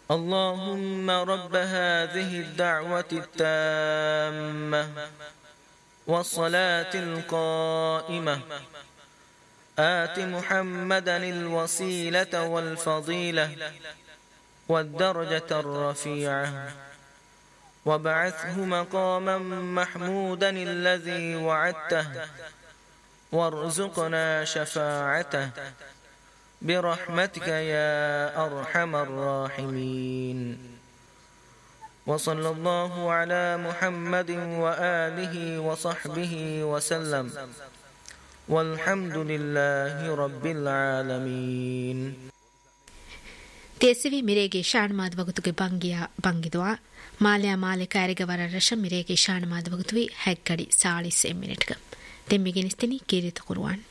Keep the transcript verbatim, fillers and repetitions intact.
اللهم رب هذه الدعوة التامة والصلاة القائمة آت محمدا الوسيلة والفضيلة والدرجة الرفيعة وابعثه مقاما محمودا الذي وعدته وارزقنا شفاعته برحمتك يا أرحم الراحمين وصلى الله على محمد وآله وصحبه وسلم والحمد لله رب العالمين. ದೇಸಿವಿ ಮಿರೇಗೆ ಶಾಣ ಮಾದವಗುತುಗೆ ಬಂಗಿಯ ಬಂಗಿದುವ ಮಾಲ್ಯ ಮಾಲೆ ಕಾರಿಗವರ ರಶ ಮಿರೇಗೆ ಶಾಣ ಮಾದವಗುತುವಿ ಹೆಗ್ಗಡಿ ಸಾಳಿಸ್ ಎ ಮಿನಿಟ್ಗ ದೆಮ್ಮಿಗೆನಿಸ್ತೀನಿ ಕೀರಿತ ಕುರುವಾನ್